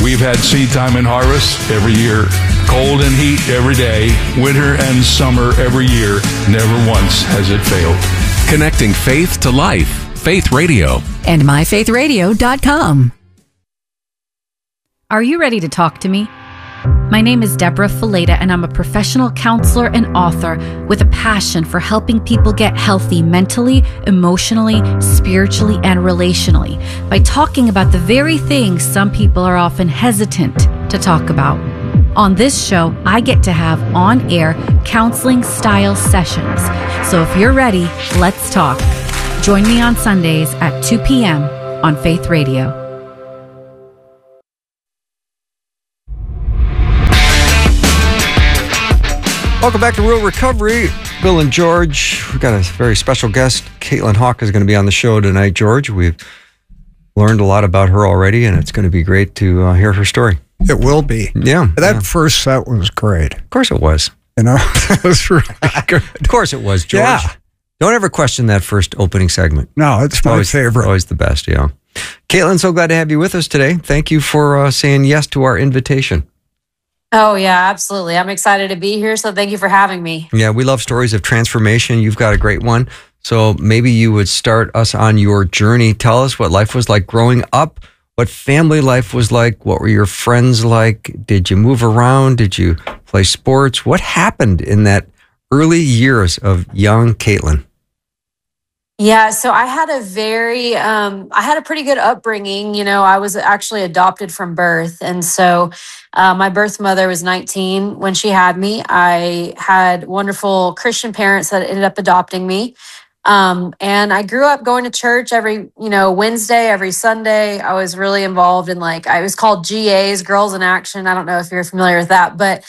We've had seed time and harvest every year, cold and heat every day, winter and summer every year. Never once has it failed. Connecting faith to life. Faith Radio. And myfaithradio.com. Are you ready to talk to me? My name is Deborah Fileta, and I'm a professional counselor and author with a passion for helping people get healthy mentally, emotionally, spiritually, and relationally by talking about the very things some people are often hesitant to talk about. On this show, I get to have on-air counseling-style sessions. So if you're ready, let's talk. Join me on Sundays at 2 p.m. on Faith Radio. Welcome back to Real Recovery. Bill and George. We've got a very special guest. Caitlin Hawk is going to be on the show tonight, George. We've learned a lot about her already, and it's going to be great to hear her story. It will be. Yeah. That first set was great. Of course it was. You know, it was really good. Of course it was, George. Yeah. Don't ever question that first opening segment. No, it's my favorite. Always the best, yeah. Caitlin, so glad to have you with us today. Thank you for saying yes to our invitation. Oh, yeah, absolutely. I'm excited to be here, so thank you for having me. Yeah, we love stories of transformation. You've got a great one. So maybe you would start us on your journey. Tell us what life was like growing up, what family life was like, what were your friends like? Did you move around? Did you play sports? What happened in that early years of young Caitlin? Yeah, so I had a pretty good upbringing. You know, I was actually adopted from birth. And so my birth mother was 19 when she had me. I had wonderful Christian parents that ended up adopting me. And I grew up going to church every, Wednesday, every Sunday. I was really involved in I was called GAs, Girls in Action. I don't know if you're familiar with that, but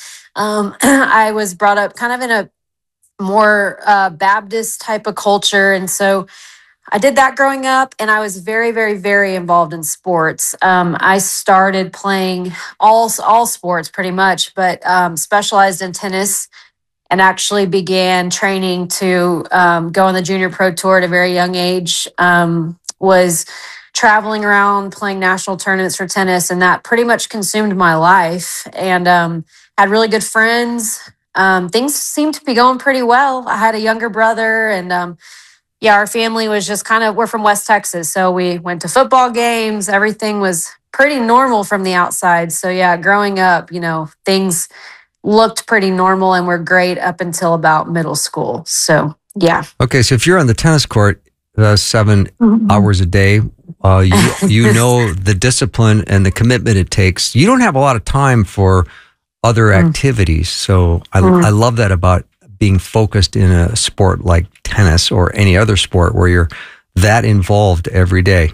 I was brought up kind of in a more Baptist type of culture. And so I did that growing up, and I was very, very, very involved in sports. I started playing all sports pretty much, but specialized in tennis and actually began training to go on the junior pro tour at a very young age. Was traveling around playing national tournaments for tennis, and that pretty much consumed my life, and had really good friends. Things seemed to be going pretty well. I had a younger brother, and our family was just we're from West Texas. So we went to football games. Everything was pretty normal from the outside. So yeah, growing up, things looked pretty normal and were great up until about middle school. So yeah. Okay. So if you're on the tennis court 7 hours a day, you know the discipline and the commitment it takes. You don't have a lot of time for other activities. So I love that about being focused in a sport like tennis or any other sport where you're that involved every day.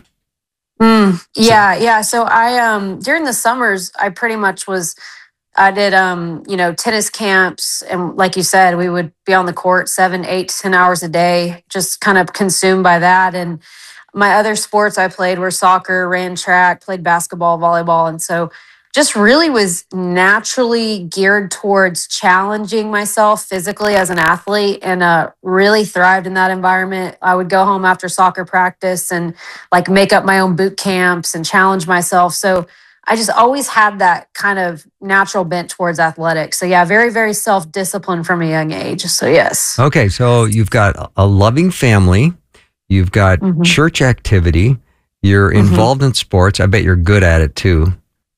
Yeah. So I, during the summers, I pretty much I did, tennis camps. And like you said, we would be on the court 7, 8, 10 hours a day, just kind of consumed by that. And my other sports I played were soccer, ran track, played basketball, volleyball. And so just really was naturally geared towards challenging myself physically as an athlete, and really thrived in that environment. I would go home after soccer practice and make up my own boot camps and challenge myself. So I just always had that kind of natural bent towards athletics. So yeah, very, very self-disciplined from a young age. So yes. Okay. So you've got a loving family, you've got church activity, you're involved in sports. I bet you're good at it too.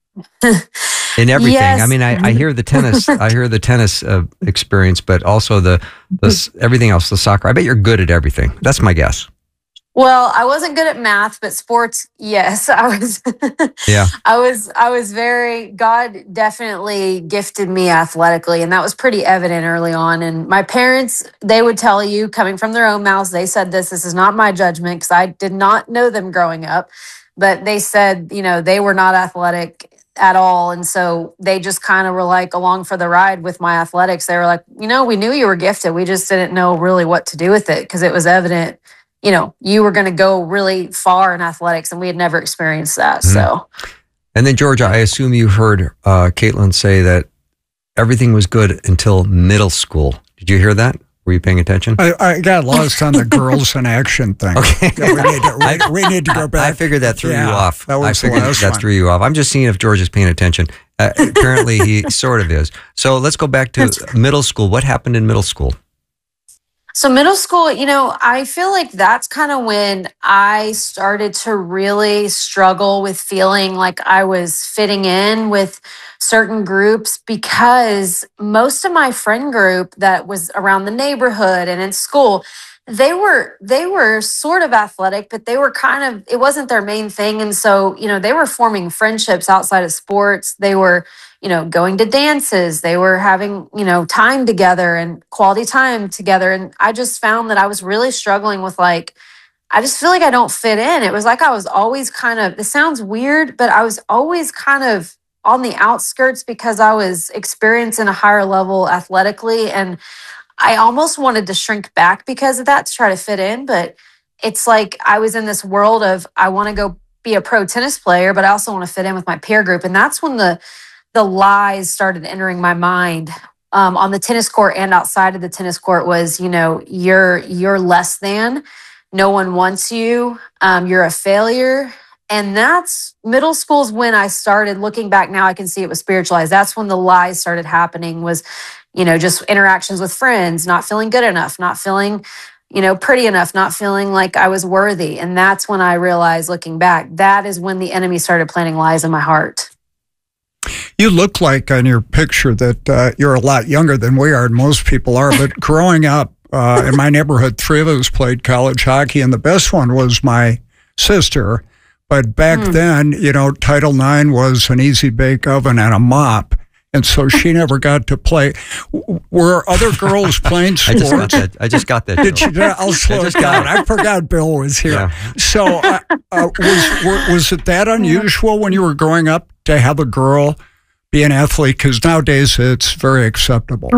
In everything. Yes. I mean, I hear the tennis, experience, but also the everything else, the soccer. I bet you're good at everything. That's my guess. Well, I wasn't good at math, but sports, yes, I was. Yeah. I was God definitely gifted me athletically, and that was pretty evident early on. And my parents, they would tell you, coming from their own mouths, they said this is not my judgment because I did not know them growing up, but they said, they were not athletic at all. And so they just kind of were along for the ride with my athletics. They were like, we knew you were gifted. We just didn't know really what to do with it because it was evident, you were going to go really far in athletics, and we had never experienced that. So. And then Georgia, I assume you heard Caitlin say that everything was good until middle school. Did you hear that? Were you paying attention? I got lost on the girls in action thing. Okay. Yeah, we need to go back. I figured that threw you off. That was I figured the last that one. threw you off. I'm just seeing if George is paying attention. Apparently, he sort of is. So let's go back to middle school. What happened in middle school? So middle school, I feel like that's kind of when I started to really struggle with feeling like I was fitting in with certain groups, because most of my friend group that was around the neighborhood and in school, they were sort of athletic, but they were it wasn't their main thing. And so, they were forming friendships outside of sports. They were, going to dances. They were having, time together and quality time together. And I just found that I was really struggling with I just feel like I don't fit in. It was like I was always this sounds weird, but I was always kind of on the outskirts because I was experiencing a higher level athletically. And I almost wanted to shrink back because of that to try to fit in. But it's like I was in this world of, I want to go be a pro tennis player, but I also want to fit in with my peer group. And that's when the lies started entering my mind on the tennis court and outside of the tennis court was, you're less than, no one wants you, you're a failure. And that's middle school's when I started looking back. Now I can see it was spiritualized. That's when the lies started happening was, just interactions with friends, not feeling good enough, not feeling, pretty enough, not feeling like I was worthy. And that's when I realized, looking back, that is when the enemy started planting lies in my heart. You look like on your picture that you're a lot younger than we are, and most people are. But growing up in my neighborhood, 3 of us played college hockey, and the best one was my sister. But back then, Title IX was an easy bake oven and a mop. And so she never got to play. Were other girls playing sports? I just got that. Did you? I'll slow it down. I forgot Bill was here. Yeah. So was it that unusual when you were growing up to have a girl be an athlete? Because nowadays it's very acceptable.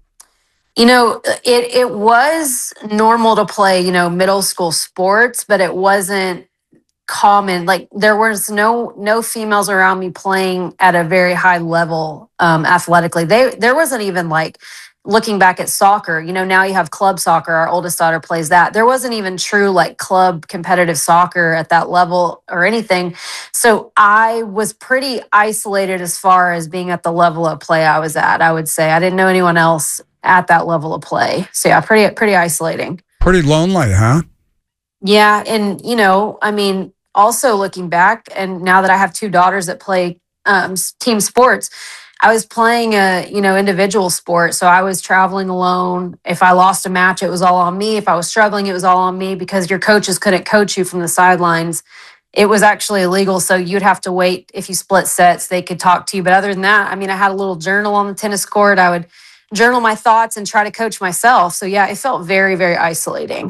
It was normal to play, middle school sports, but it wasn't common. Like there was no females around me playing at a very high level athletically. There wasn't even looking back at soccer, now you have club soccer. Our oldest daughter plays that. There wasn't even true club competitive soccer at that level or anything. So I was pretty isolated as far as being at the level of play I was at. I would say I didn't know anyone else at that level of play. So yeah, pretty isolating. Pretty lonely, huh? Yeah. And, also looking back, and now that I have 2 daughters that play team sports, I was playing a, individual sport. So I was traveling alone. If I lost a match, it was all on me. If I was struggling, it was all on me because your coaches couldn't coach you from the sidelines. It was actually illegal. So you'd have to wait. If you split sets, they could talk to you. But other than that, I had a little journal on the tennis court. I would journal my thoughts and try to coach myself. So yeah, it felt very, very isolating.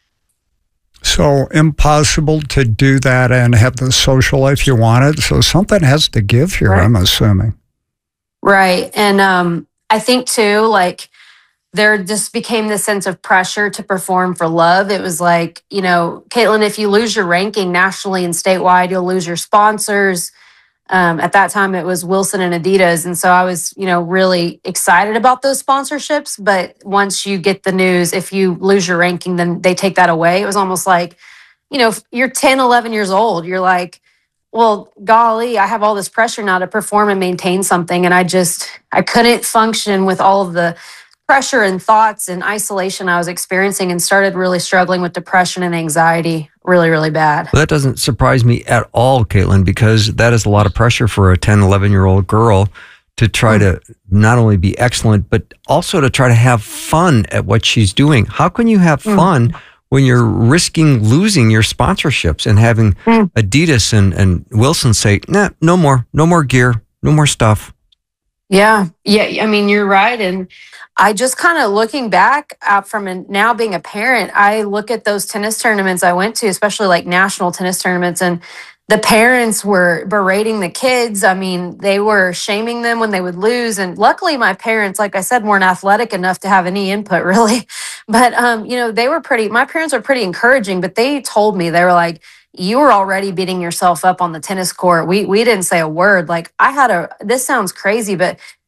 So impossible to do that and have the social life you wanted. So something has to give here, right. I'm assuming. Right. And I think too, there just became this sense of pressure to perform for love. It was Caitlin, if you lose your ranking nationally and statewide, you'll lose your sponsors. At that time, it was Wilson and Adidas. And so I was, really excited about those sponsorships. But once you get the news, if you lose your ranking, then they take that away. It was almost like, you're 10, 11 years old. You're like, well, golly, I have all this pressure now to perform and maintain something. And I couldn't function with all of the pressure and thoughts and isolation I was experiencing, and started really struggling with depression and anxiety really, really bad. Well, that doesn't surprise me at all, Caitlin, because that is a lot of pressure for a 10, 11-year-old girl to try to not only be excellent, but also to try to have fun at what she's doing. How can you have fun when you're risking losing your sponsorships and having Adidas and Wilson say, nah, no more gear, no more stuff? Yeah. You're right. And I just kind of looking back from now being a parent, I look at those tennis tournaments I went to, especially national tennis tournaments, and the parents were berating the kids. They were shaming them when they would lose. And luckily my parents, like I said, weren't athletic enough to have any input really. But, my parents were pretty encouraging, but they told me, they were like, you were already beating yourself up on the tennis court. We didn't say a word. This sounds crazy, but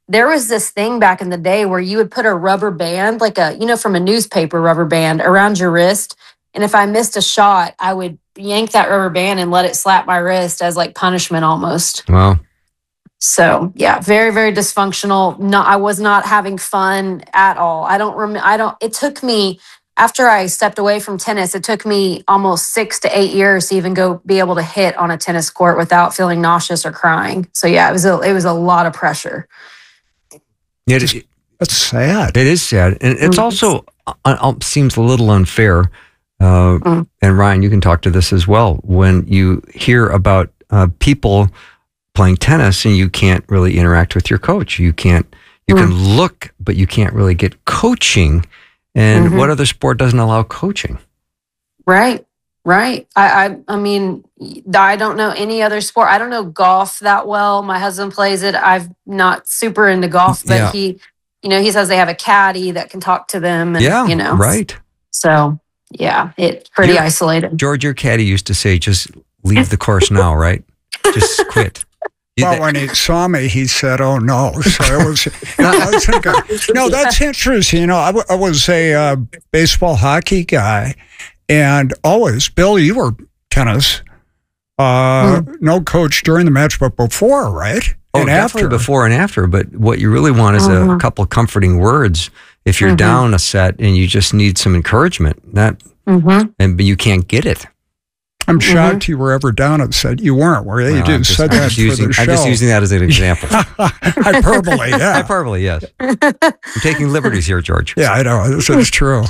there was this thing back in the day where you would put a rubber band, like from a newspaper rubber band around your wrist. And if I missed a shot, I would yank that rubber band and let it slap my wrist as like punishment almost. Wow. So yeah, very, very dysfunctional. No, I was not having fun at all. It took me, after I stepped away from tennis, it took me almost 6 to 8 years to even be able to hit on a tennis court without feeling nauseous or crying. So yeah, it was a lot of pressure. Yeah, That's sad. It is sad. And it's also seems a little unfair. And Ryan, you can talk to this as well. When you hear about people playing tennis and you can't really interact with your coach, you can look, but you can't really get coaching. And what other sport doesn't allow coaching? Right. I mean, I don't know any other sport. I don't know golf that well. My husband plays it. I'm not super into golf, but he says they have a caddy that can talk to them. And, right. So yeah, it's pretty isolated. George, your caddy used to say, just leave the course now, right? Just quit. Well, when he saw me, he said, "Oh no!" So it was. I was thinking, no, that's interesting. I was a baseball, hockey guy, and always, Bill, you were tennis. No coach during the match, but before, right? Oh, and definitely after. Before and after. But what you really want is a couple of comforting words. If you're down a set and you just need some encouragement, but you can't get it. I'm shocked you were ever down and said you weren't. Were you? You said that for the show. I'm just using that as an example. Hyperbole, yeah. Hyperbole, yes. I'm taking liberties here, George. Yeah, I know. This is true.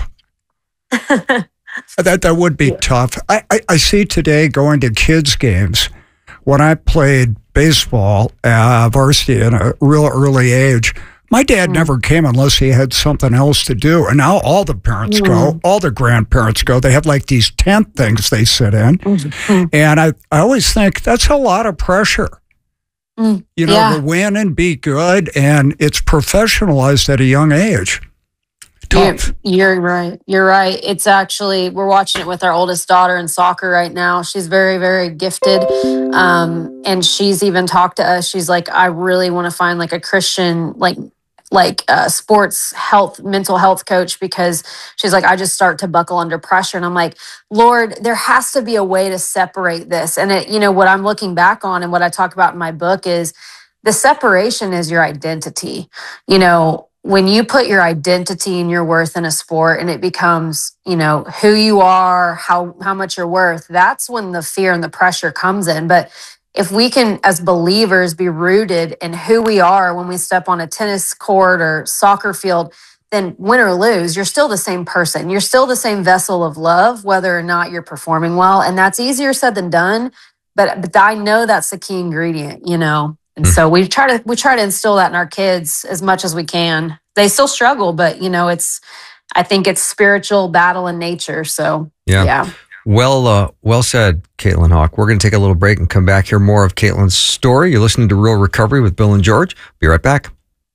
That would be tough. I see today going to kids' games. When I played baseball, varsity at a real early age, my dad never came unless he had something else to do. And now all the parents go, all the grandparents go. They have like these tent things they sit in. And I always think that's a lot of pressure, to win and be good. And it's professionalized at a young age. Tough. You're right. It's actually, we're watching it with our oldest daughter in soccer right now. She's very, very gifted. And she's even talked to us. She's like, I really want to find like a Christian, like sports health, mental health coach, because she's like, I just start to buckle under pressure. And I'm like, Lord, there has to be a way to separate this. And what I'm looking back on and what I talk about in my book is the separation is your identity. When you put your identity and your worth in a sport and it becomes, who you are, how much you're worth, that's when the fear and the pressure comes in. But if we can, as believers, be rooted in who we are when we step on a tennis court or soccer field, then win or lose, you're still the same person. You're still the same vessel of love, whether or not you're performing well. And that's easier said than done. But I know that's the key ingredient, And so we try to instill that in our kids as much as we can. They still struggle, but I think it's spiritual battle in nature. So yeah. Well said, Caitlin Hawk. We're going to take a little break and come back, hear more of Caitlin's story. You're listening to Real Recovery with Bill and George. Be right back.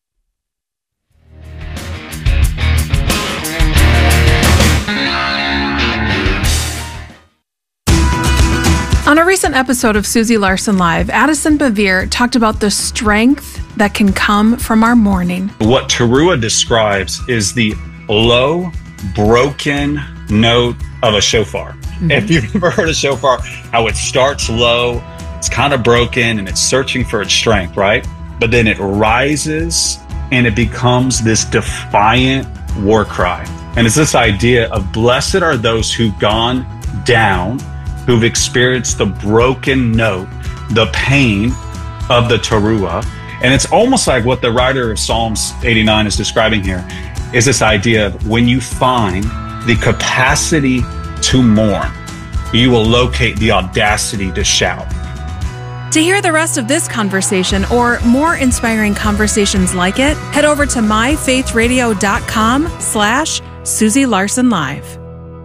On a recent episode of Susie Larson Live, Addison Bevere talked about the strength that can come from our mourning. What Teruah describes is the low, broken note of a shofar. If you've ever heard a shofar, how it starts low, it's kind of broken, and it's searching for its strength, right? But then it rises, and it becomes this defiant war cry. And it's this idea of blessed are those who've gone down, who've experienced the broken note, the pain of the teruah. And it's almost like what the writer of Psalms 89 is describing here, is this idea of when you find the capacity to mourn, you will locate the audacity to shout. To hear the rest of this conversation or more inspiring conversations like it, head over to myfaithradio.com/Susie Larson Live.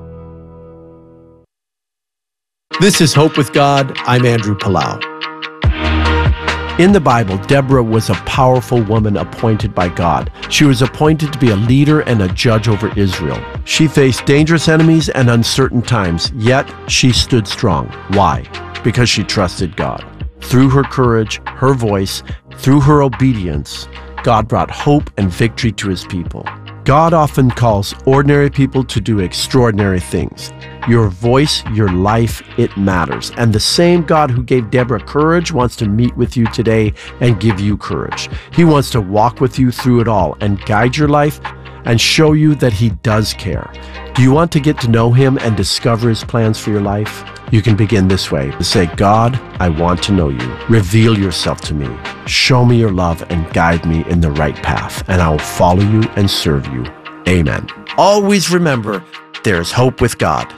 This is Hope with God. I'm Andrew Palau. In the Bible, Deborah was a powerful woman appointed by God. She was appointed to be a leader and a judge over Israel. She faced dangerous enemies and uncertain times, yet she stood strong. Why? Because she trusted God. Through her courage, her voice, through her obedience, God brought hope and victory to his people. God often calls ordinary people to do extraordinary things. Your voice, your life, it matters. And the same God who gave Deborah courage wants to meet with you today and give you courage. He wants to walk with you through it all and guide your life and show you that he does care. Do you want to get to know him and discover his plans for your life? You can begin this way. Say, God, I want to know you. Reveal yourself to me. Show me your love and guide me in the right path, and I will follow you and serve you. Amen. Always remember, there's hope with God.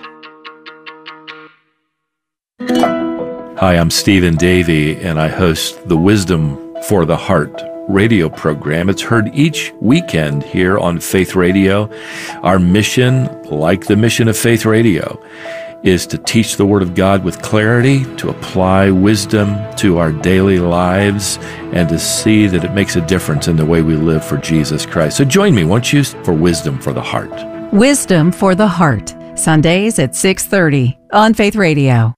Hi, I'm Stephen Davey, and I host the Wisdom for the Heart radio program. It's heard each weekend here on Faith Radio. Our mission, like the mission of Faith Radio, is to teach the Word of God with clarity, to apply wisdom to our daily lives, and to see that it makes a difference in the way we live for Jesus Christ. So join me, won't you, for Wisdom for the Heart. Wisdom for the Heart, Sundays at 6:30 on Faith Radio.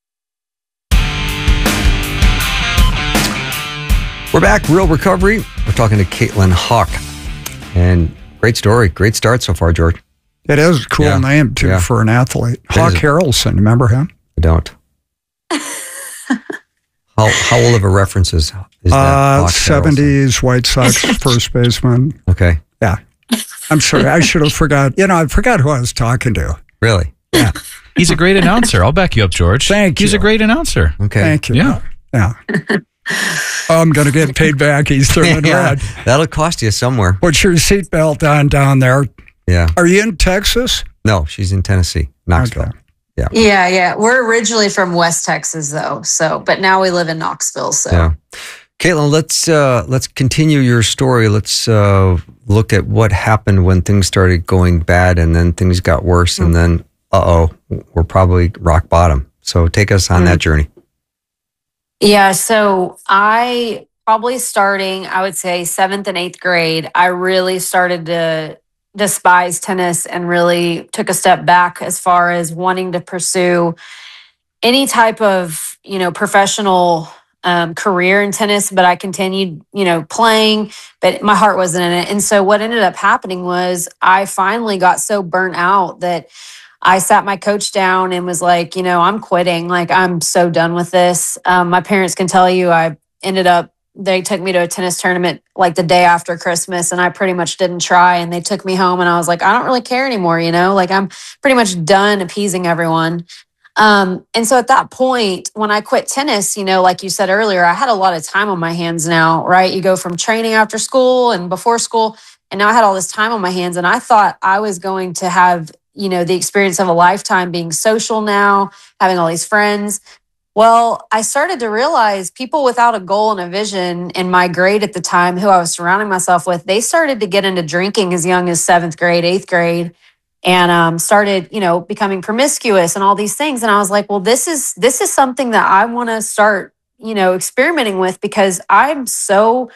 We're back, Real Recovery. We're talking to Caitlin Hawk. And great story, great start so far, George. It is a cool name, too, for an athlete. Hawk Harrelson, remember him? I don't. How old of a reference is that? Hawk 70s, White Sox first baseman. Okay. Yeah. I'm sorry, I should have forgot. I forgot who I was talking to. Really? Yeah. He's a great announcer. I'll back you up, George. Thank you. He's a great announcer. Okay. Thank you. Yeah. Yeah. I'm going to get paid back. He's throwing red. That'll cost you somewhere. Put your seatbelt on down there. Yeah. Are you in Texas? No, she's in Tennessee, Knoxville. Okay. Yeah. Yeah. We're originally from West Texas, though. But now we live in Knoxville. So, yeah. Caitlin, let's continue your story. Let's look at what happened when things started going bad, and then things got worse, and then we're probably rock bottom. So take us on that journey. Yeah. So I probably starting, I would say 7th and 8th grade, I really started to despise tennis and really took a step back as far as wanting to pursue any type of, professional career in tennis, but I continued, playing, but my heart wasn't in it. And so what ended up happening was I finally got so burnt out that I sat my coach down and was like, I'm quitting. Like, I'm so done with this. My parents can tell you they took me to a tennis tournament like the day after Christmas, and I pretty much didn't try. And they took me home, and I was like, I don't really care anymore. Like, I'm pretty much done appeasing everyone. And so at that point, when I quit tennis, like you said earlier, I had a lot of time on my hands now, right? You go from training after school and before school, and now I had all this time on my hands, and I thought I was going to have the experience of a lifetime, being social now, having all these friends. Well, I started to realize people without a goal and a vision in my grade at the time, who I was surrounding myself with, they started to get into drinking as young as 7th grade, 8th grade, and started, becoming promiscuous and all these things. And I was like, well, this is something that I want to start, experimenting with, because I'm so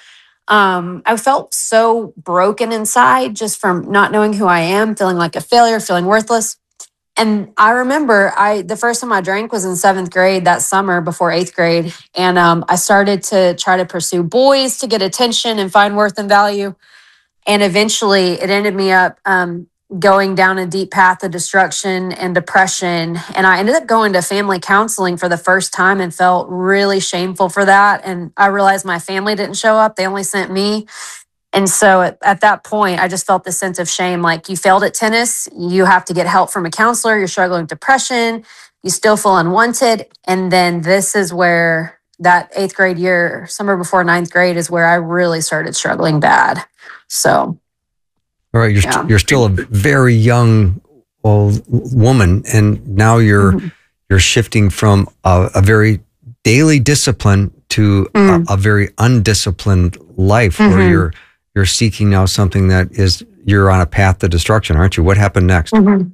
I felt so broken inside just from not knowing who I am, feeling like a failure, feeling worthless. And I remember the first time I drank was in 7th grade that summer before 8th grade. And I started to try to pursue boys to get attention and find worth and value. And eventually it ended me up going down a deep path of destruction and depression. And I ended up going to family counseling for the first time and felt really shameful for that. And I realized my family didn't show up. They only sent me. And so at that point, I just felt this sense of shame. Like, you failed at tennis, you have to get help from a counselor, you're struggling with depression, you still feel unwanted. And then this is where that 8th grade year, summer before 9th grade, is where I really started struggling bad. So. All right, you're still a very young old woman, and now you're shifting from a very daily discipline to a very undisciplined life, where you're seeking now something that you're on a path to destruction, aren't you? What happened next?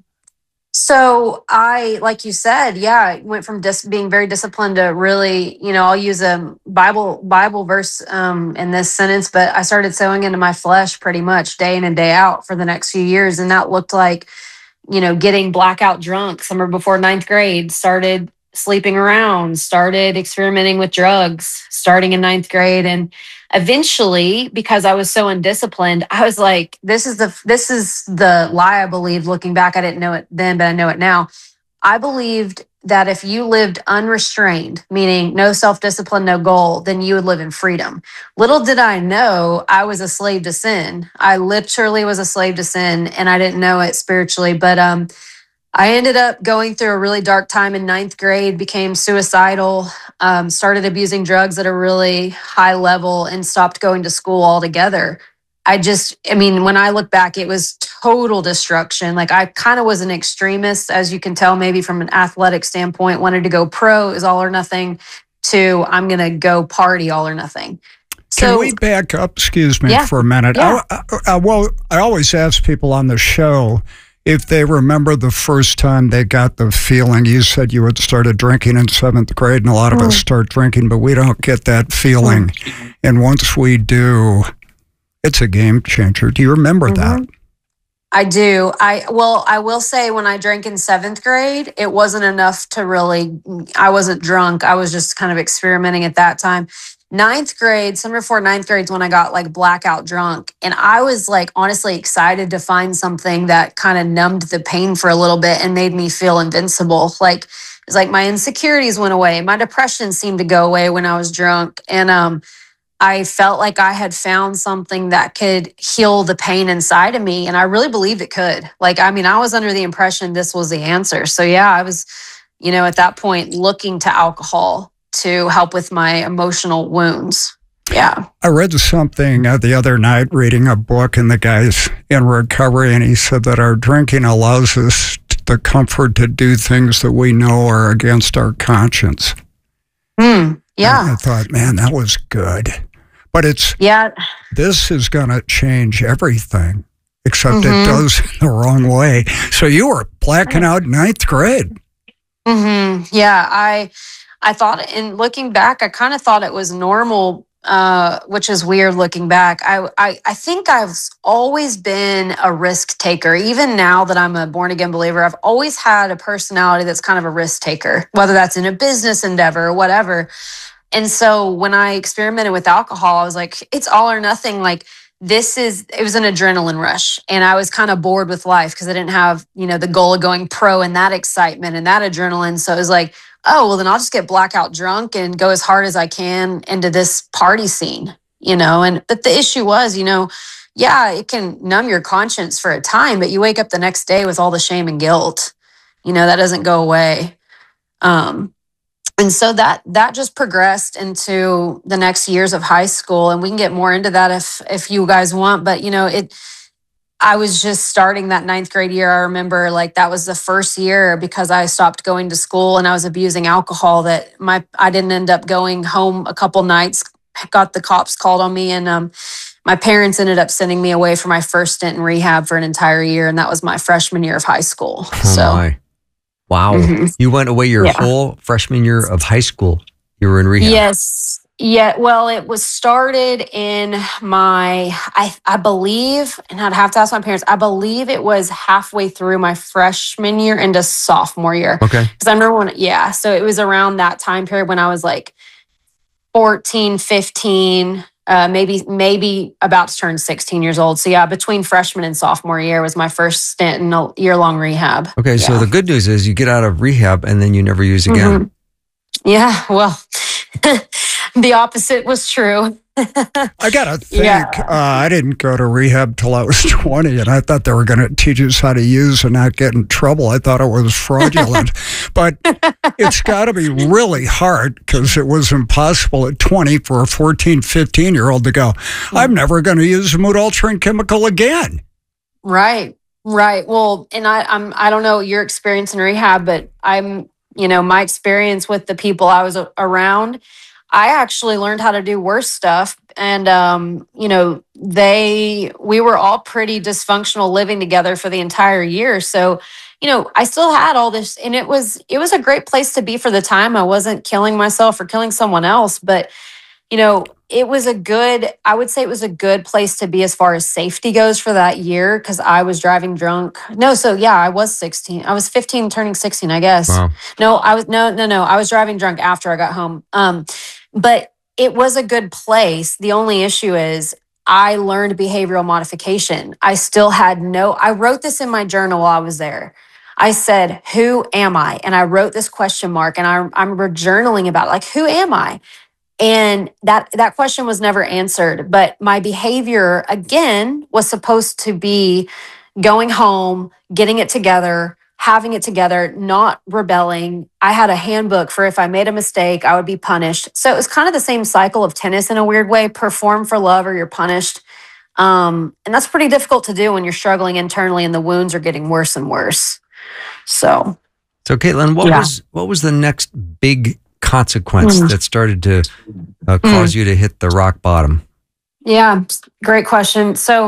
So I, like you said, went from being very disciplined to really, I'll use a Bible verse in this sentence, but I started sowing into my flesh pretty much day in and day out for the next few years. And that looked like, getting blackout drunk summer before 9th grade, started sleeping around, started experimenting with drugs starting in 9th grade. And eventually, because I was so undisciplined, I was like, this is the lie I believed looking back. I didn't know it then, but I know it now. I believed that if you lived unrestrained, meaning no self-discipline, no goal, then you would live in freedom. Little did I know I was a slave to sin. I literally was a slave to sin, and I didn't know it spiritually. But I ended up going through a really dark time in 9th grade, became suicidal, started abusing drugs at a really high level, and stopped going to school altogether. When I look back, it was total destruction. Like, I kind of was an extremist, as you can tell, maybe from an athletic standpoint, wanted to go pro, is all or nothing, to I'm going to go party, all or nothing. Can we back up, for a minute? Yeah. I always ask people on the show if they remember the first time they got the feeling. You said you had started drinking in 7th grade, and a lot of us start drinking, but we don't get that feeling. And once we do, it's a game changer. Do you remember that? I do. I will say, when I drank in 7th grade, it wasn't enough to really, I wasn't drunk. I was just kind of experimenting at that time. 9th grade, summer before 9th grade is when I got like blackout drunk. And I was like, honestly excited to find something that kind of numbed the pain for a little bit and made me feel invincible. Like, it's like my insecurities went away. My depression seemed to go away when I was drunk. And, I felt like I had found something that could heal the pain inside of me. And I really believed it could. I was under the impression this was the answer. So yeah, I was, at that point looking to alcohol to help with my emotional wounds. Yeah. I read something the other night, reading a book, and the guy's in recovery, and he said that our drinking allows us the comfort to do things that we know are against our conscience. Yeah. And I thought, man, that was good. But this is going to change everything, except it does the wrong way. So you were blacking out 9th grade. Yeah. I thought, in looking back, I kind of thought it was normal, which is weird looking back. I think I've always been a risk taker. Even now that I'm a born again believer, I've always had a personality that's kind of a risk taker, whether that's in a business endeavor or whatever. And so when I experimented with alcohol, I was like, it's all or nothing. Like, it was an adrenaline rush. And I was kind of bored with life because I didn't have, the goal of going pro and that excitement and that adrenaline. So it was like, oh, well, then I'll just get blackout drunk and go as hard as I can into this party scene, but the issue was, yeah, it can numb your conscience for a time, but you wake up the next day with all the shame and guilt, that doesn't go away. And so that just progressed into the next years of high school, and we can get more into that if you guys want. But I was just starting that 9th grade year. I remember that was the first year, because I stopped going to school and I was abusing alcohol, that I didn't end up going home a couple nights. Got the cops called on me, and my parents ended up sending me away for my first stint in rehab for an entire year, and that was my freshman year of high school. My. Wow. You went away your whole freshman year of high school. You were in rehab. Yes. Yeah. Well, it was started in I believe, and I'd have to ask my parents, I believe it was halfway through my freshman year into sophomore year. Okay. Because I remember so it was around that time period when I was like 14, 15, maybe about to turn 16 years old. So yeah, between freshman and sophomore year was my first stint in a year-long rehab. Okay, so the good news is you get out of rehab and then you never use again. Yeah, well, the opposite was true. I got to think, I didn't go to rehab till I was 20, and I thought they were going to teach us how to use and not get in trouble. I thought it was fraudulent. But it's got to be really hard, because it was impossible at 20 for a 14, 15-year-old to go, I'm never going to use a mood altering chemical again. Right. Well, and I don't know your experience in rehab, but my experience with the people I was around, I actually learned how to do worse stuff. And, we were all pretty dysfunctional living together for the entire year. So, I still had all this, and it was a great place to be for the time. I wasn't killing myself or killing someone else, but it was I would say it was a good place to be as far as safety goes for that year, because I was driving drunk. No, so yeah, I was 16. I was 15 turning 16, I guess. Wow. No, I was driving drunk after I got home. But it was a good place. The only issue is I learned behavioral modification. I still had I wrote this in my journal while I was there. I said, who am I? And I wrote this question mark, and I remember journaling about it, like, who am I? And that question was never answered. But my behavior, again, was supposed to be going home, getting it together, having it together, not rebelling. I had a handbook for if I made a mistake, I would be punished. So it was kind of the same cycle of tennis in a weird way: perform for love or you're punished. And that's pretty difficult to do when you're struggling internally and the wounds are getting worse and worse. So Caitlin, what was the next big consequence that started to cause you to hit the rock bottom? Yeah, great question. So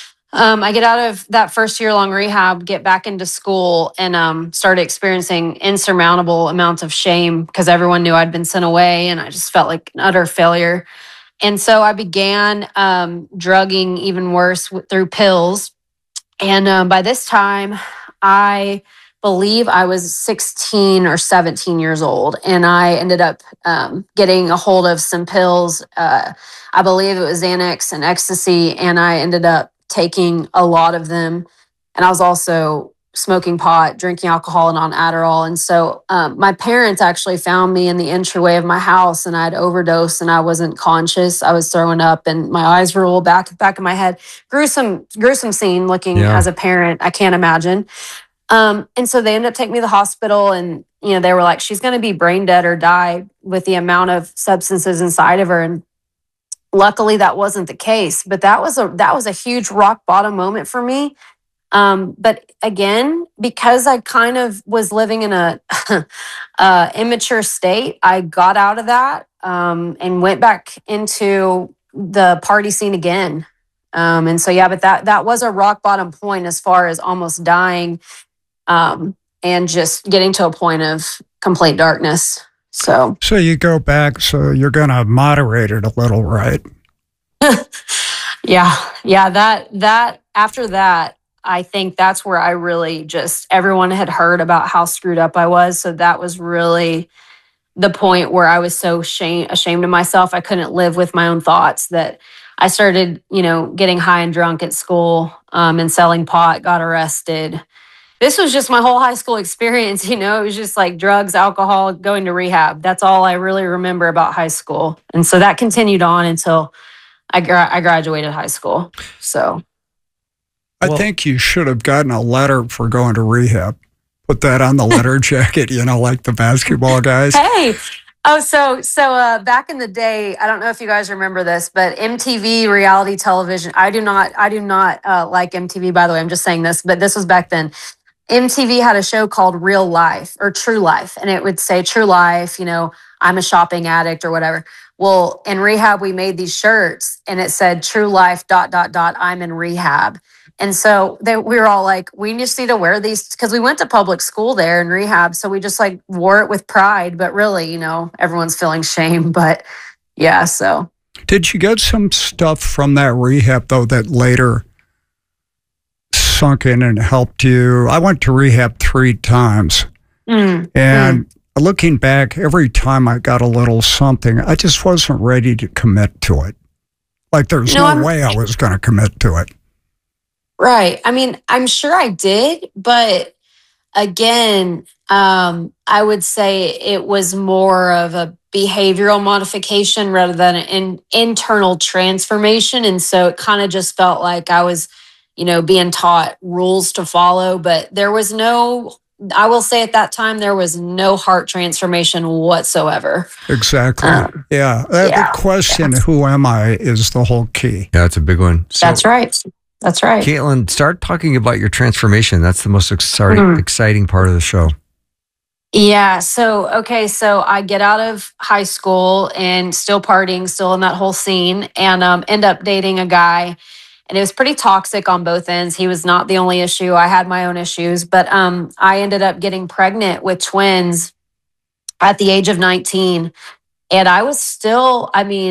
I get out of that first year-long rehab, get back into school, and started experiencing insurmountable amounts of shame because everyone knew I'd been sent away, and I just felt like an utter failure. And so I began drugging even worse through pills. And by this time, I believe I was 16 or 17 years old, and I ended up getting a hold of some pills. I believe it was Xanax and ecstasy, and I ended up taking a lot of them. And I was also smoking pot, drinking alcohol, and on Adderall. And so my parents actually found me in the entryway of my house, and I had overdosed, and I wasn't conscious. I was throwing up, and my eyes were all back of my head. Gruesome scene looking as a parent. I can't imagine. And so they ended up taking me to the hospital, and, they were like, she's going to be brain dead or die with the amount of substances inside of her. And luckily that wasn't the case, but that was a huge rock bottom moment for me. But again, because I kind of was living in a immature state, I got out of that, and went back into the party scene again. And so, but that was a rock bottom point as far as almost dying, and just getting to a point of complete darkness. So you go back, so you're going to moderate it a little, right? Yeah. That after that, I think that's where I really everyone had heard about how screwed up I was. So that was really the point where I was so ashamed of myself. I couldn't live with my own thoughts, that I started, getting high and drunk at school, and selling pot, got arrested. This was just my whole high school experience. It was just like drugs, alcohol, going to rehab. That's all I really remember about high school. And so that continued on until I graduated high school. So I think you should have gotten a letter for going to rehab. Put that on the letter jacket, like the basketball guys. Hey. Oh, so back in the day, I don't know if you guys remember this, but MTV reality television, I do not like MTV, by the way. I'm just saying this, but this was back then. MTV had a show called Real Life or True Life, and it would say True Life, I'm a shopping addict or whatever. Well, in rehab, we made these shirts, and it said True Life ... I'm in rehab. And so we were all like, we just need to wear these, because we went to public school there in rehab. So we just wore it with pride, but really, everyone's feeling shame. But yeah, so. Did you get some stuff from that rehab, though, that later sunk in and helped you? I went to rehab 3 times. And looking back, every time I got a little something, I just wasn't ready to commit to it. Like there's no way I was going to commit to it. Right. I mean, I'm sure I did, but again, I would say it was more of a behavioral modification rather than an internal transformation. And so it kind of just felt like I was, being taught rules to follow, but there was I will say at that time, there was no heart transformation whatsoever. Exactly. The question, who am I, is the whole key. Yeah, it's a big one. So, That's right. Caitlin, start talking about your transformation. That's the most exciting part of the show. Yeah. So I get out of high school and still partying, still in that whole scene, and end up dating a guy. And it was pretty toxic on both ends. He was not the only issue. I had my own issues, but I ended up getting pregnant with twins at the age of 19. And I was still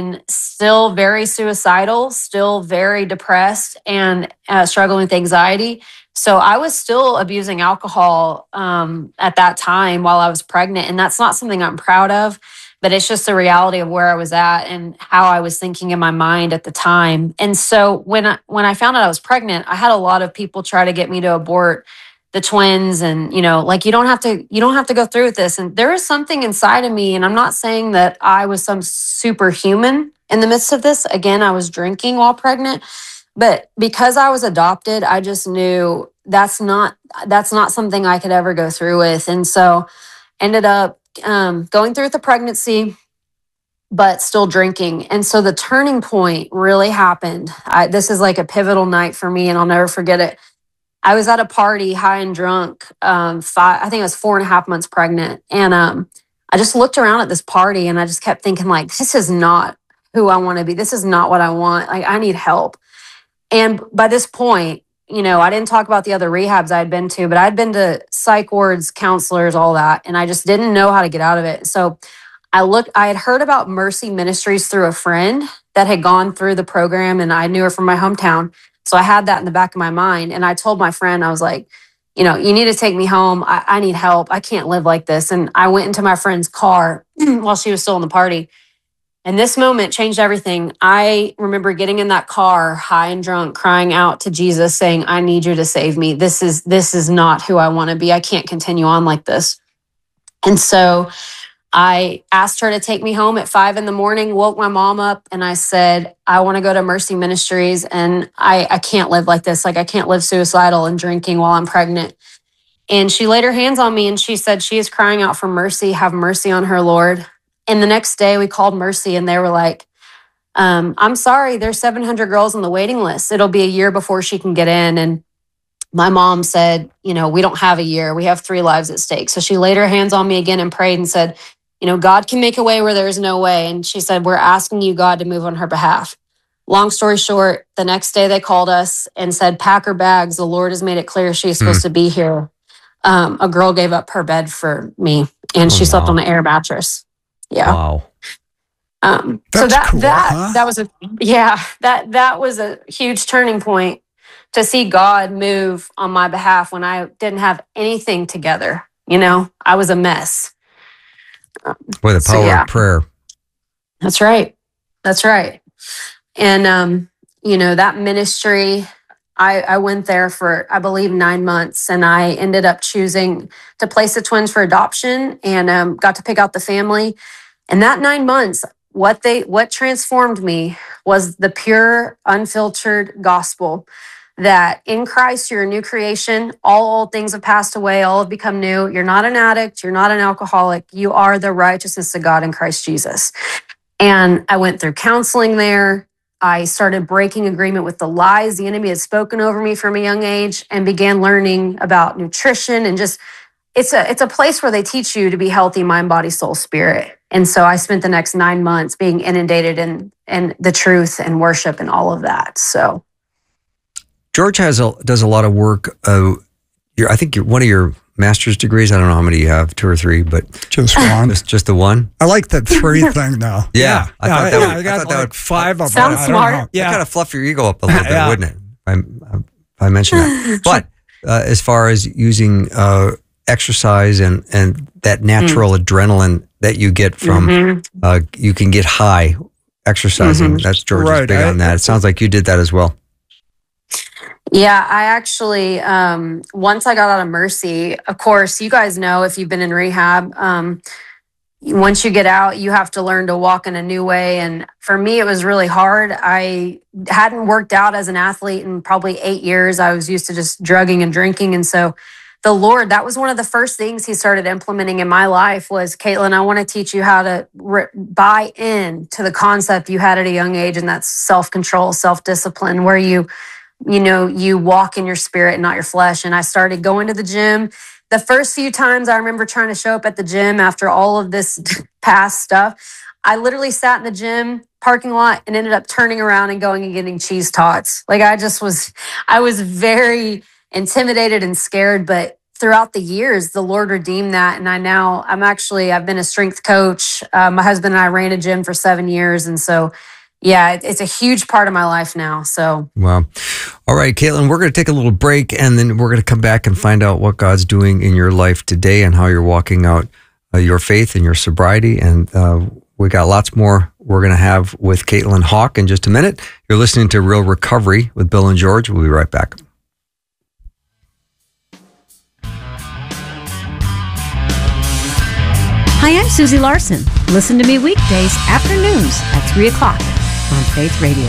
very suicidal, still very depressed, and struggling with anxiety. So I was still abusing alcohol at that time while I was pregnant. And that's not something I'm proud of, but it's just the reality of where I was at and how I was thinking in my mind at the time. And so when I found out I was pregnant, I had a lot of people try to get me to abort the twins, and you don't have to go through with this. And there is something inside of me, and I'm not saying that I was some superhuman in the midst of this. Again, I was drinking while pregnant, but because I was adopted, I just knew that's not something I could ever go through with. And so ended up going through with the pregnancy, but still drinking. And so the turning point really happened. This is like a pivotal night for me, and I'll never forget it. I was at a party, high and drunk. I think I was 4.5 months pregnant. And I just looked around at this party, and I just kept thinking, like, this is not who I want to be. This is not what I want. Like, I need help. And by this point, I didn't talk about the other rehabs I had been to, but I'd been to psych wards, counselors, all that. And I just didn't know how to get out of it. So I had heard about Mercy Ministries through a friend that had gone through the program, and I knew her from my hometown. So I had that in the back of my mind. And I told my friend, I was like, you need to take me home. I need help. I can't live like this. And I went into my friend's car while she was still in the party. And this moment changed everything. I remember getting in that car, high and drunk, crying out to Jesus, saying, I need you to save me. This is not who I want to be. I can't continue on like this. And so I asked her to take me home at 5 a.m, woke my mom up, and I said, I want to go to Mercy Ministries, and I can't live like this. Like, I can't live suicidal and drinking while I'm pregnant. And she laid her hands on me, and she said, she is crying out for mercy. Have mercy on her, Lord. And the next day we called Mercy, and they were like, I'm sorry, there's 700 girls on the waiting list. It'll be a year before she can get in. And my mom said, we don't have a year. We have 3 lives at stake. So she laid her hands on me again and prayed and said, God can make a way where there's no way. And she said, we're asking you, God, to move on her behalf. Long story short, the next day they called us and said, pack her bags. The Lord has made it clear she's supposed to be here. A girl gave up her bed for me, and she slept on an air mattress. Yeah. Wow. So that was a huge turning point to see God move on my behalf when I didn't have anything together. I was a mess. Boy, the power of prayer. That's right. And, that ministry, I went there for, I believe, 9 months, and I ended up choosing to place the twins for adoption, and got to pick out the family. And that 9 months, what transformed me was the pure, unfiltered gospel that in Christ, you're a new creation. All old things have passed away. All have become new. You're not an addict. You're not an alcoholic. You are the righteousness of God in Christ Jesus. And I went through counseling there. I started breaking agreement with the lies the enemy had spoken over me from a young age, and began learning about nutrition, and just, it's a place where they teach you to be healthy, mind, body, soul, spirit. And so I spent the next 9 months being inundated in the truth and worship and all of that. So George does a lot of work. I think one of your master's degrees, I don't know how many you have, 2 or 3, but just one. Just the one. I like that 3 thing though. Yeah, I thought that would 5 of them. Sounds smart. Yeah, kind of fluff your ego up a little bit, wouldn't it? If I mention that. But as far as using exercise and that natural adrenaline that you get from, you can get high exercising. That's George is big on that. It sounds like you did that as well. Yeah, I actually, once I got out of Mercy, of course, you guys know if you've been in rehab, once you get out, you have to learn to walk in a new way. And for me, it was really hard. I hadn't worked out as an athlete in probably 8 years. I was used to just drugging and drinking. And so the Lord, that was one of the first things he started implementing in my life was, Caitlin, I want to teach you how to buy in to the concept you had at a young age. And that's self-control, self-discipline, where you walk in your spirit and not your flesh. And I started going to the gym. The first few times I remember trying to show up at the gym after all of this past stuff, I literally sat in the gym parking lot and ended up turning around and going and getting cheese tots. Like I was very intimidated and scared, but throughout the years, the Lord redeemed that. And I've been a strength coach. My husband and I ran a gym for 7 years. And so, yeah, it's a huge part of my life now. So, wow. All right, Caitlin, we're going to take a little break, and then we're going to come back and find out what God's doing in your life today and how you're walking out your faith and your sobriety. And we got lots more we're going to have with Caitlin Hawk in just a minute. You're listening to Real Recovery with Bill and George. We'll be right back. Hi, I'm Susie Larson. Listen to me weekdays afternoons at 3 o'clock on Faith Radio.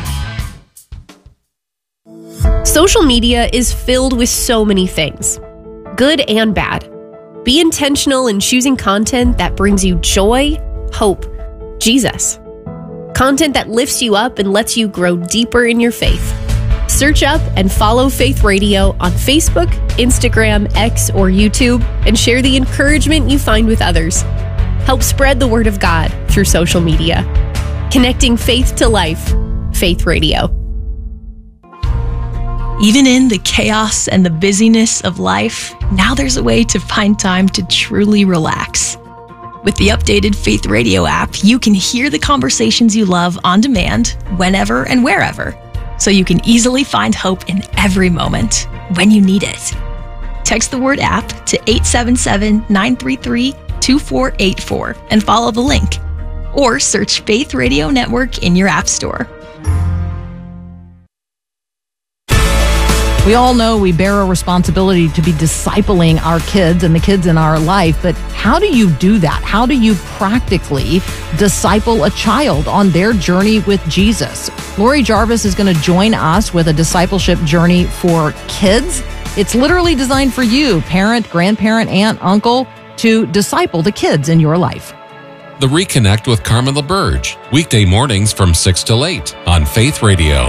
Social media is filled with so many things, good and bad. Be intentional in choosing content that brings you joy, hope, Jesus. Content that lifts you up and lets you grow deeper in your faith. Search up and follow Faith Radio on Facebook, Instagram, X, or YouTube, and share the encouragement you find with others. Help spread the word of God through social media. Connecting faith to life. Faith Radio. Even in the chaos and the busyness of life, now there's a way to find time to truly relax. With the updated Faith Radio app, you can hear the conversations you love on demand, whenever and wherever, so you can easily find hope in every moment when you need it. Text the word app to 877-933-2484 and follow the link. Or search Faith Radio Network in your app store. We all know we bear a responsibility to be discipling our kids and the kids in our life, but how do you do that? How do you practically disciple a child on their journey with Jesus? Lori Jarvis is going to join us with a discipleship journey for kids. It's literally designed for you, parent, grandparent, aunt, uncle, to disciple the kids in your life. The Reconnect with Carmen LaBerge, weekday mornings from 6 till 8 on Faith Radio.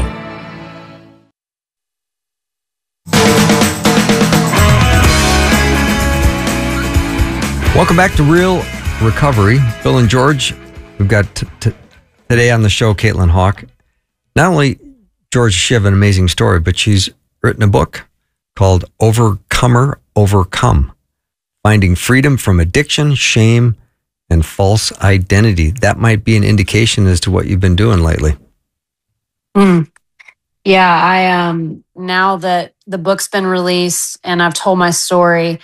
Welcome back to Real Recovery. Bill and George, we've got today on the show Caitlin Hawk. Not only, George, she has an amazing story, but she's written a book called Overcomer Overcome, Finding Freedom from Addiction, Shame, and False Identity. That might be an indication as to what you've been doing lately. Yeah, now that the book's been released and I've told my story,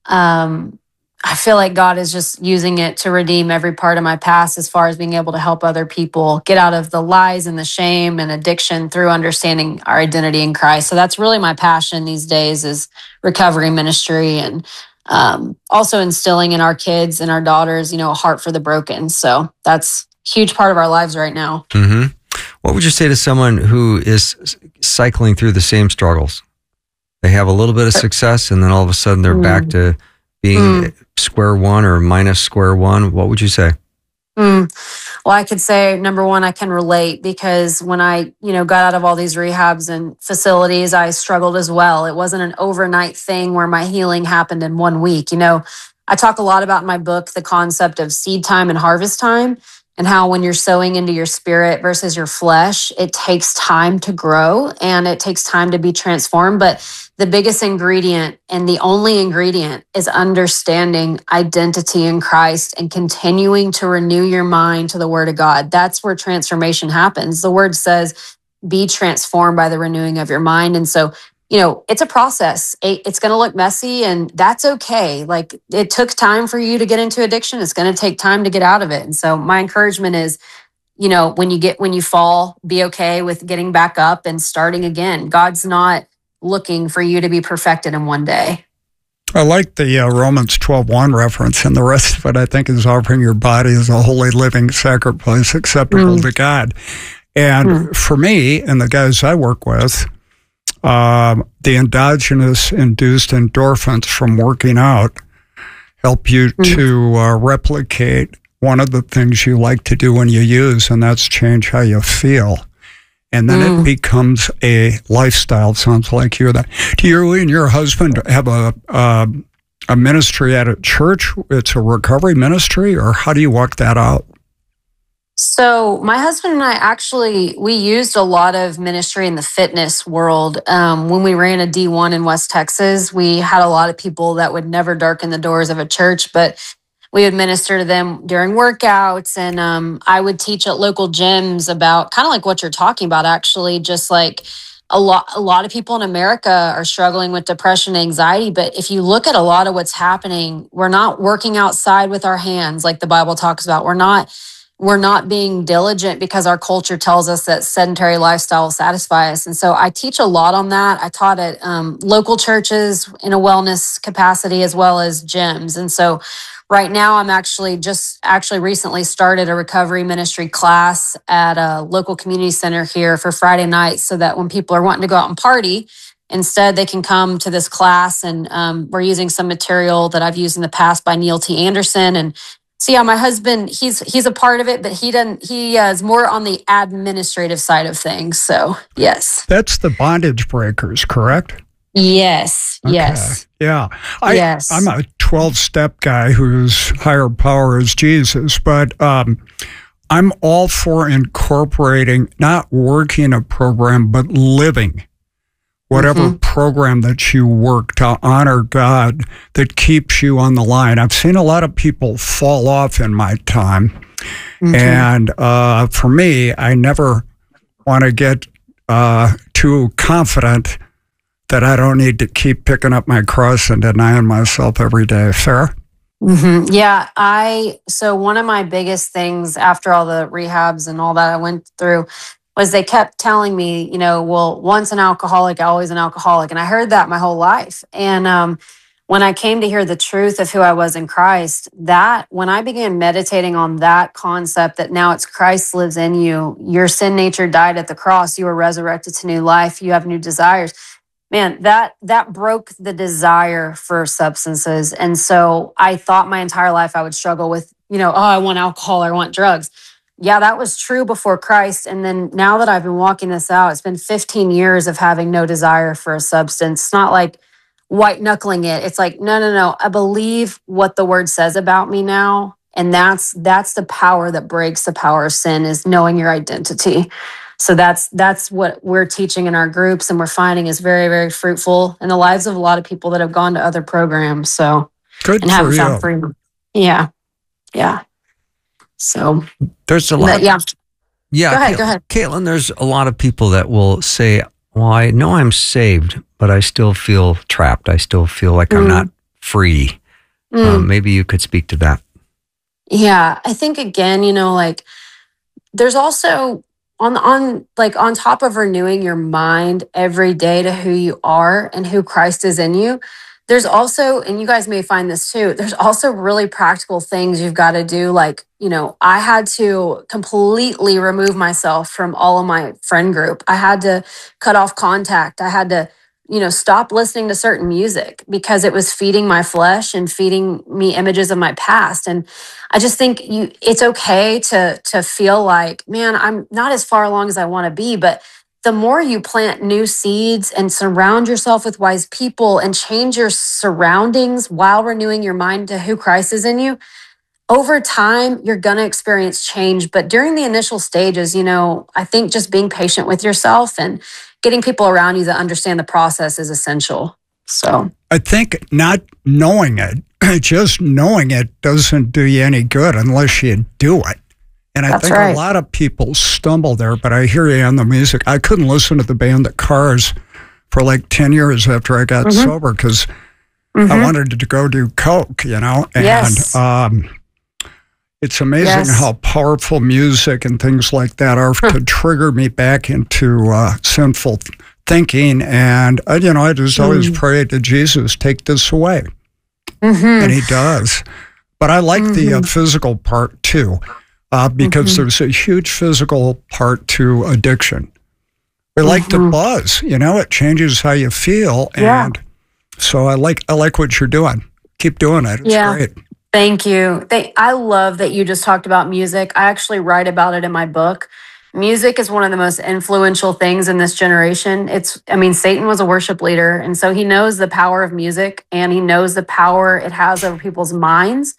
I feel like God is just using it to redeem every part of my past as far as being able to help other people get out of the lies and the shame and addiction through understanding our identity in Christ. So that's really my passion these days, is recovery ministry, and also instilling in our kids and our daughters, a heart for the broken. So that's a huge part of our lives right now. Mm-hmm. What would you say to someone who is cycling through the same struggles? They have a little bit of success and then all of a sudden they're back to being square one or minus square one. What would you say? Well, I could say, number one, I can relate, because when I, got out of all these rehabs and facilities, I struggled as well. It wasn't an overnight thing where my healing happened in 1 week. I talk a lot about in my book the concept of seed time and harvest time, and how when you're sowing into your spirit versus your flesh, it takes time to grow and it takes time to be transformed. But the biggest ingredient and the only ingredient is understanding identity in Christ and continuing to renew your mind to the Word of God. That's where transformation happens. The Word says, be transformed by the renewing of your mind. And so, it's a process. It's going to look messy, and that's okay. Like, it took time for you to get into addiction. It's going to take time to get out of it. And so my encouragement is, when you fall, be okay with getting back up and starting again. God's not looking for you to be perfected in one day. I like the Romans 12:1 reference, and the rest of it, I think, is offering your body as a holy living sacrifice acceptable to God. And for me and the guys I work with, the endogenous induced endorphins from working out help you to replicate one of the things you like to do when you use, and that's change how you feel. And then it becomes a lifestyle. Sounds like you're that. Do you and your husband have a ministry at a church? It's a recovery ministry, or how do you work that out? So my husband and I actually, we used a lot of ministry in the fitness world. When we ran a D1 in West Texas, we had a lot of people that would never darken the doors of a church, but we would minister to them during workouts. And I would teach at local gyms about kind of like what you're talking about, actually, just like a lot of people in America are struggling with depression and anxiety. But if you look at a lot of what's happening, we're not working outside with our hands like the Bible talks about. We're not being diligent because our culture tells us that sedentary lifestyle will satisfy us. And so I teach a lot on that. I taught at local churches in a wellness capacity as well as gyms. And so right now I'm actually recently started a recovery ministry class at a local community center here for Friday nights, so that when people are wanting to go out and party, instead they can come to this class. And we're using some material that I've used in the past by Neil T. Anderson. And so yeah, my husband, he's a part of it, but he is more on the administrative side of things. So yes. That's the Bondage Breakers, correct? Yes. Okay. Yes. Yeah. Yes. I'm a 12-step guy whose higher power is Jesus, but I'm all for incorporating, not working a program, but living whatever program that you work to honor God that keeps you on the line. I've seen a lot of people fall off in my time. And for me, I never want to get too confident that I don't need to keep picking up my cross and denying myself every day. Sarah? Yeah, so one of my biggest things after all the rehabs and all that I went through was they kept telling me, well, once an alcoholic, always an alcoholic. And I heard that my whole life. And when I came to hear the truth of who I was in Christ, when I began meditating on that concept that now it's Christ lives in you, your sin nature died at the cross, you were resurrected to new life, you have new desires. Man, that broke the desire for substances. And so I thought my entire life I would struggle with, I want alcohol, I want drugs. Yeah, that was true before Christ. And then now that I've been walking this out, it's been 15 years of having no desire for a substance. It's not like white knuckling it. It's like, no. I believe what the word says about me now. And that's the power that breaks the power of sin, is knowing your identity. So that's what we're teaching in our groups, and we're finding is very, very fruitful in the lives of a lot of people that have gone to other programs. So good and haven't found freedom. Yeah. So there's a lot. Yeah. Go ahead. Caitlin, there's a lot of people that will say, well, I know I'm saved, but I still feel trapped. I still feel like I'm not free. Maybe you could speak to that. Yeah. I think again, there's also on top of renewing your mind every day to who you are and who Christ is in you, there's also, and you guys may find this too, there's also really practical things you've got to do. Like, I had to completely remove myself from all of my friend group. I had to cut off contact. I had to, stop listening to certain music because it was feeding my flesh and feeding me images of my past. And I just think it's okay to feel like, man, I'm not as far along as I want to be, but the more you plant new seeds and surround yourself with wise people and change your surroundings while renewing your mind to who Christ is in you, over time, you're going to experience change. But during the initial stages, I think just being patient with yourself and getting people around you that understand the process is essential. So I think not knowing it, just knowing it doesn't do you any good unless you do it. And I think a lot of people stumble there, but I hear you on the music. I couldn't listen to the band The Cars for like 10 years after I got sober because I wanted to go do coke, And it's amazing how powerful music and things like that are to trigger me back into sinful thinking. And, I just always pray to Jesus, take this away. And he does. But I like the physical part too. Because there's a huge physical part to addiction. We like to buzz, it changes how you feel. And so I like what you're doing. Keep doing it. It's great. Thank you. I love that you just talked about music. I actually write about it in my book. Music is one of the most influential things in this generation. Satan was a worship leader, and so he knows the power of music, and he knows the power it has over people's minds.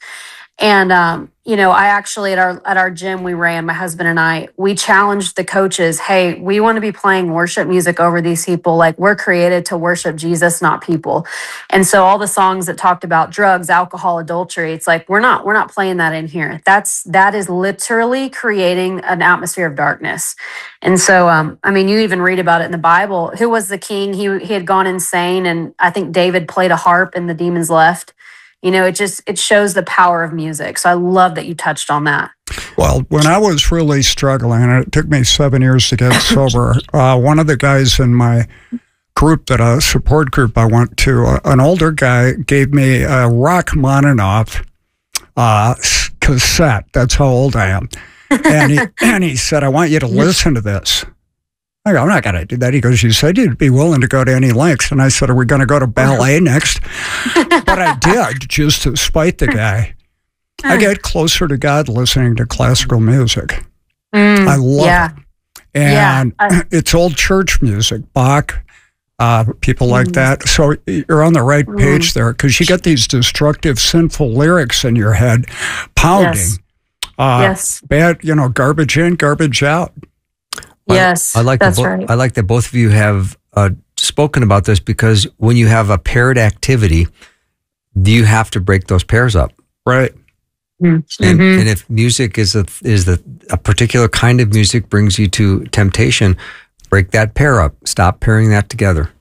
And, you know, I actually, at our gym we ran, my husband and I, we challenged the coaches, hey, we want to be playing worship music over these people. Like, we're created to worship Jesus, not people. And so all the songs that talked about drugs, alcohol, adultery, it's like, we're not playing that in here. That is literally creating an atmosphere of darkness. And so, I mean, you even read about it in the Bible. Who was the king? He had gone insane. And I think David played a harp and the demons left. You know, it shows the power of music. So I love that you touched on that. Well, when I was really struggling, and it took me 7 years to get sober, one of the guys in my group, a support group I went to, an older guy gave me a Rachmaninoff cassette. That's how old I am. And he said, I want you to listen to this. I go, I'm not going to do that. He goes, you said you'd be willing to go to any lengths. And I said, are we going to go to ballet next? But I did, just to spite the guy. I get closer to God listening to classical music. I love it. And it's old church music, Bach, people like that. So you're on the right page there, because you get these destructive, sinful lyrics in your head pounding. Bad, you know, garbage in, garbage out. Yes, I like that both of you have spoken about this, because when you have a paired activity, you have to break those pairs up. Right. Mm-hmm. And if music is a particular kind of music brings you to temptation, break that pair up. Stop pairing that together.